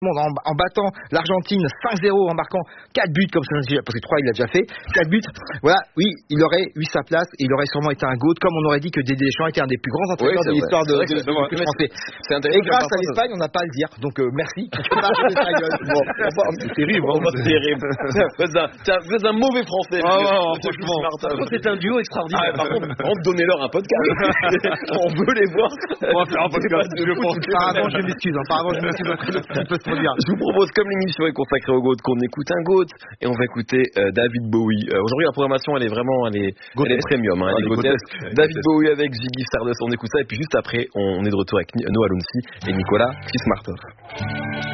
en battant l'Argentine 5-0, en marquant 4 buts comme ça, parce que 3 il a déjà fait, 4 buts, voilà, oui, il aurait eu sa place et il aurait sûrement été un GOAT, comme on aurait dit que Didier Deschamps était un des plus grands entraîneurs de l'histoire du français. Et grâce à l'Espagne, on n'a pas à le dire, donc merci. C'est terrible, vous êtes un mauvais français. Franchement, c'est un duo extraordinaire. Par contre, donnez-leur un podcast. On veut les voir. On va faire un podcast. Apparemment, je m'excuse. Je vous propose, comme l'émission est consacrée au GOAT, qu'on écoute un GOAT et on va écouter David Bowie. Aujourd'hui, la programmation, elle est premium. Elle est grotesque. David Bowie avec Ziggy Stardust, on écoute ça et puis juste après, on est de retour avec Noah Lunsi et Nicolas Chris Martov.